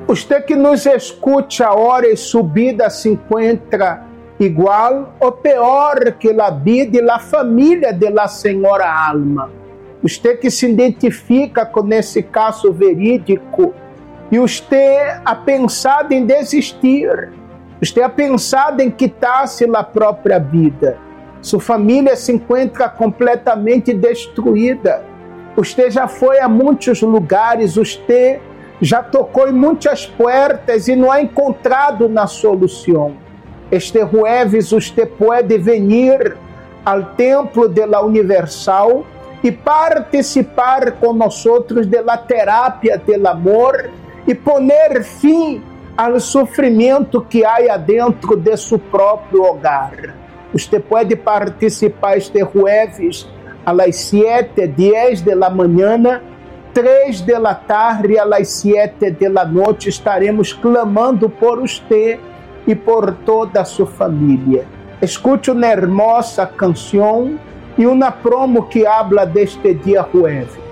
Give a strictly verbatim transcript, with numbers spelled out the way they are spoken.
Você que nos escute agora e sua vida se encontra igual ou pior que a vida e a família de la Senhora Alma. Você que se identifica com esse caso verídico e você ha pensado em desistir, você ha pensado em quitar-se a própria vida. Sua família se encontra completamente destruída. Você já foi a muitos lugares, você já tocou em muitas portas e não ha encontrado na solução. Este jueves você pode vir ao templo de la Universal e participar com nós de la terapia del amor e poner fim ao sofrimento que há dentro de seu próprio hogar. Você pode participar este jueves a las siete, diez de la manhã, três de la tarde e a las siete de la noite estaremos clamando por você e por toda a sua família. Escute uma hermosa canção e uma promo que habla deste dia jueves.